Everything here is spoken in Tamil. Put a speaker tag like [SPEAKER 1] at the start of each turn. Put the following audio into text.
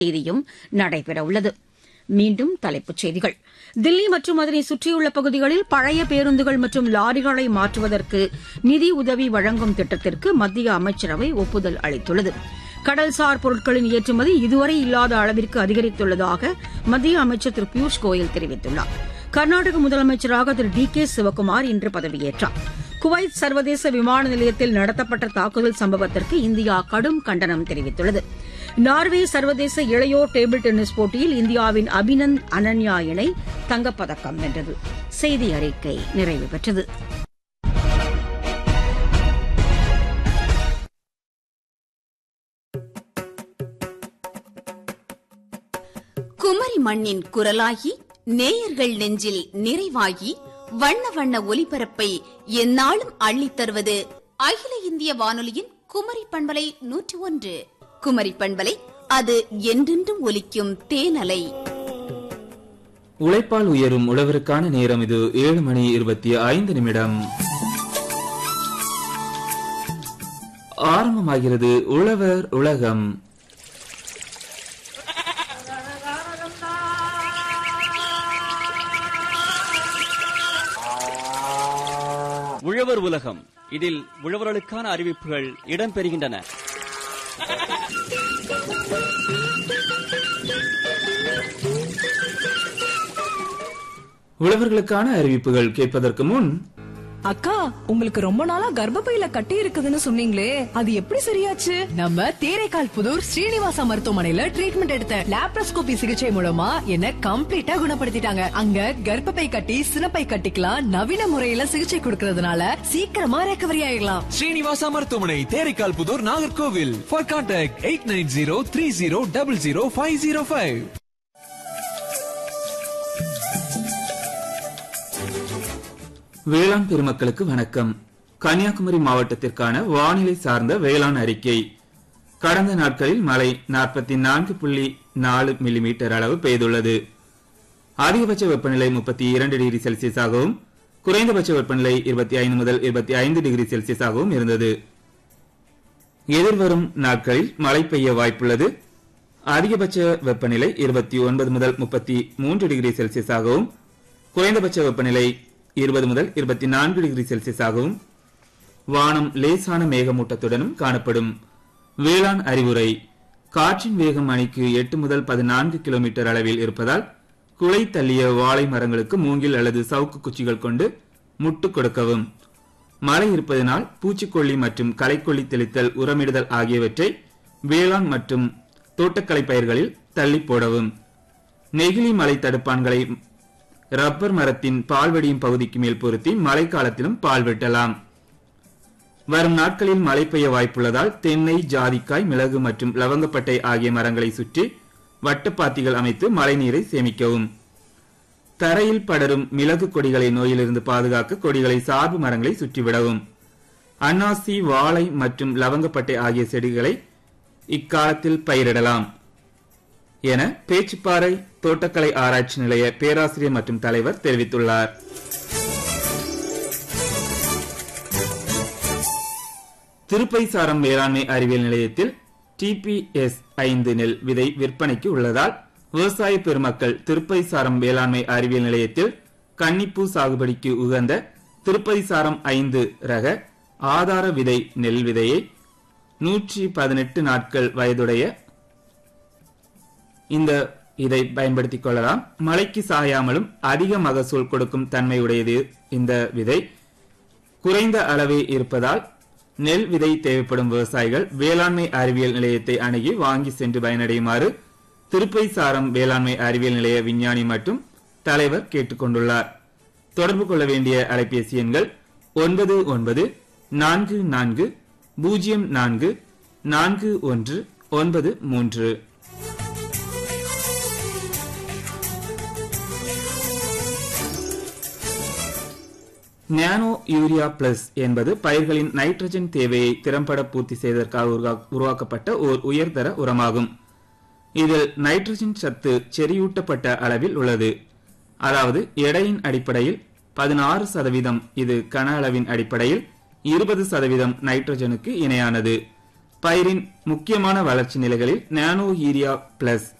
[SPEAKER 1] தேதியும் நடைபெறவுள்ளது. மீண்டும் தலைப்புச் செய்திகள். தில்லி மற்றும் அதனை சுற்றியுள்ள பகுதிகளில் பழைய பேருந்துகள் மற்றும் லாரிகளை மாற்றுவதற்கு நிதி உதவி வழங்கும் திட்டத்திற்கு மத்திய அமைச்சரவை ஒப்புதல் அளித்துள்ளது. கடல்சார் பொருட்களின் ஏற்றுமதி இதுவரை இல்லாத அளவிற்கு அதிகரித்துள்ளதாக மத்திய அமைச்சர் திரு பியூஷ் கோயல் தெரிவித்துள்ளார். கர்நாடக முதலமைச்சராக திரு டி கே சிவக்குமார் இன்று பதவியேற்றார். குவைத் சர்வதேச விமான நிலையத்தில் நடத்தப்பட்ட தாக்குதல் சம்பவத்திற்கு இந்தியா கடும் கண்டனம் தெரிவித்துள்ளது. நார்வே சர்வதேச இளையோர் டேபிள் டென்னிஸ் போட்டியில் இந்தியாவின் அபினந்த் அனன்யா இணை தங்கப்பதக்கம் வென்றது. செய்தி அறிக்கை நிறைவு பெற்றது.
[SPEAKER 2] குமரி மண்ணின் குரலாகி நேயர்கள் நெஞ்சில் நிறைவாகி வண்ண வண்ண ஒலிபரப்பை எந்நாளும் அள்ளித் தருவது அகில இந்திய வானொலியின் குமரி பண்பலை 101. குமரி பண்பலை, அது என்றென்றும் ஒலிக்கும் தேனலை.
[SPEAKER 3] உழைப்பால் உயரும் உழவருக்கான நேரம் இது 7:25. ஆரம்பமாகிறது உழவர் உலகம்.
[SPEAKER 4] உழவர் உலகம். இதில் உழவர்களுக்கான அறிவிப்புகள் இடம்பெறுகின்றன.
[SPEAKER 3] உழவர்களுக்கான அறிவிப்புகள் கேட்பதற்கு முன்,
[SPEAKER 5] அக்கா, உங்களுக்கு ரொம்ப நாளா கர்ப்பப்பையில கட்டி இருக்குதுன்னு சொன்னீங்களே, அது எப்படி சரியாச்சு? நம்ம தேரைக்கால் புதூர் ஸ்ரீனிவாசா மருத்துவமனையில ட்ரீட்மெண்ட் எடுத்த லாப்ரோஸ்கோபி சிகிச்சை மூலமா என்ன கம்ப்ளீட்டா குணப்படுத்திட்டாங்க. அங்க கர்ப்பப்பை கட்டி சினப்பை கட்டிக்கலாம் நவீன முறையில சிகிச்சை கொடுக்கறதுனால சீக்கிரமா ரெக்கவரி ஆயிடலாம்.
[SPEAKER 6] ஸ்ரீனிவாசா மருத்துவமனை, தேரைக்கால் புதூர், நாகர்கோவில். For contact 8903000505.
[SPEAKER 3] வேளாண் பெருமக்களுக்கு வணக்கம். கன்னியாகுமரி மாவட்டத்திற்கான வானிலை சார்ந்த வேளாண் அறிக்கை. கடந்த நாட்களில் மழை 44.4 மில்லிமீட்டர் அளவு பெய்துள்ளது. அதிகபட்ச வெப்பநிலை 32 டிகிரி செல்சியஸாகவும் குறைந்தபட்ச வெப்பநிலை 25 முதல் 25 டிகிரி செல்சியஸாகவும் இருந்தது. எதிர்வரும் நாட்களில் மழை பெய்ய வாய்ப்புள்ளது. அதிகபட்ச வெப்பநிலை 29 முதல் 33 டிகிரி செல்சியஸாகவும் குறைந்தபட்ச வெப்பநிலை 20 முதல் 24 டிகிரி செல்சியஸாகவும் வானம் லேசான மேகமூட்டத்துடனும் காணப்படும். வேளாண் அறிவுரை. காற்றின் வேகம் மணிக்கு 8 முதல் 14 கிலோமீட்டர் அளவில் இருப்பதால் குலை தள்ளிய வாழை மரங்களுக்கு மூங்கில் அல்லது சவுக்கு குச்சிகள் கொண்டு முட்டு கொடுக்கவும். மழை இருப்பதனால் பூச்சிக்கொல்லி மற்றும் களைக்கொல்லி தெளித்தல், உரமிடுதல் ஆகியவற்றை வேளாண் மற்றும் தோட்டக்கலை பயிர்களில் தள்ளி போடவும். நெகிழி மழை தடுப்பான்களை ரப்பர் மரத்தின் பால் வெடியும் பகுதிக்கு மேல் பொருத்தி மழைக்காலத்திலும் பால் வெட்டலாம். வரும் நாட்களில் மழை பெய்ய வாய்ப்புள்ளதால் தென்னை, ஜாதிக்காய், மிளகு மற்றும் லவங்கப்பட்டை ஆகிய மரங்களை சுற்றி வட்டப்பாத்திகள் அமைத்து மழை நீரை சேமிக்கவும். தரையில் படரும் மிளகு கொடிகளை நோயிலிருந்து பாதுகாக்க கொடிகளை சார்பு மரங்களை சுற்றிவிடவும். அன்னாசி, வாழை மற்றும் லவங்கப்பட்டை ஆகிய செடிகளை இக்காலத்தில் பயிரிடலாம் என பேச்சுப்பாறை தோட்டக்கலை ஆராய்ச்சி நிலைய பேராசிரியர் மற்றும் தலைவர் தெரிவித்துள்ளார். திருப்பைசாரம் வேளாண்மை அறிவியல் நிலையத்தில் TPS 5 நெல் விதை விற்பனைக்கு உள்ளதால் விவசாய பெருமக்கள் திருப்பைசாரம் வேளாண்மை அறிவியல் நிலையத்தில் கன்னிப்பூ சாகுபடிக்கு உகந்த திருப்பைசாரம் 5 ரக ஆதார விதை நெல் விதையை 118 நாட்கள் வயதுடைய இந்த இதை பயன்படுத்திக் கொள்ளலாம். மழைக்கு சாயாமலும் அதிக மகசூல் கொடுக்கும் தன்மையுடையது இந்த விதை. குறைந்த அளவே இருப்பதால் நெல் விதை தேவைப்படும் விவசாயிகள் வேளாண்மை அறிவியல் நிலையத்தை அணுகி வாங்கி சென்று பயனடையுமாறு திருப்பைசாரம் வேளாண்மை அறிவியல் நிலைய விஞ்ஞானி மற்றும் தலைவர் கேட்டுக் கொண்டுள்ளார். தொடர்பு கொள்ள வேண்டிய அலைபேசி எண்கள் 9944044193. நானோ யூரியா பிளஸ் என்பது பயிர்களின் நைட்ரஜன் தேவையை திறம்பட பூர்த்தி செய்வதற்காக உருவாக்கப்பட்ட ஓர் உயர்தர உரமாகும். இதில் நைட்ரஜன் சத்து செறியூட்டப்பட்ட அளவில் உள்ளது. அதாவது எடையின் அடிப்படையில் 16%, இது கன அளவின் அடிப்படையில் 20% நைட்ரஜனுக்கு இணையானது. பயிரின் முக்கியமான வளர்ச்சி நிலைகளில் நானோ யூரியா பிளஸ்